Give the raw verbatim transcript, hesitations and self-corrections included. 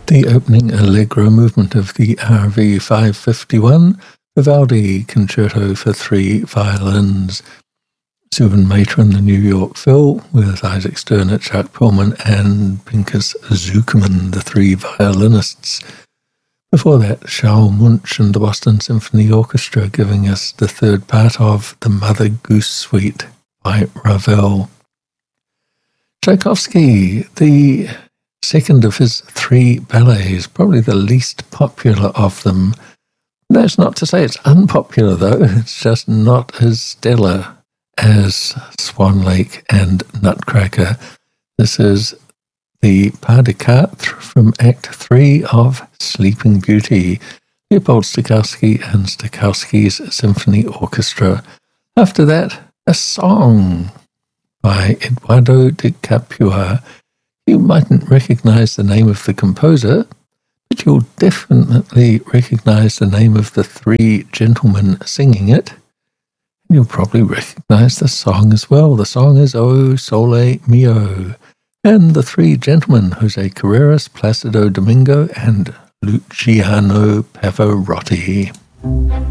The opening allegro movement of the R V five fifty-one, Vivaldi Concerto for Three Violins. Zubin Mehta and the New York Phil, with Isaac Stern at Chuck Pullman and Pinchas Zukerman, the three violinists. Before that, Charles Munch and the Boston Symphony Orchestra, giving us the third part of The Mother Goose Suite by Ravel. Tchaikovsky, the second of his three ballets, probably the least popular of them. That's not to say it's unpopular, though. It's just not as stellar as Swan Lake and Nutcracker. This is the Pas de Quatre from Act three of Sleeping Beauty, Leopold Stokowski and Stokowski's Symphony Orchestra. After that, a song by Eduardo de Capua. You mightn't recognize the name of the composer, but you'll definitely recognize the name of the three gentlemen singing it. And you'll probably recognize the song as well. The song is O Sole Mio. And the three gentlemen, Jose Carreras, Placido Domingo, and Luciano Pavarotti.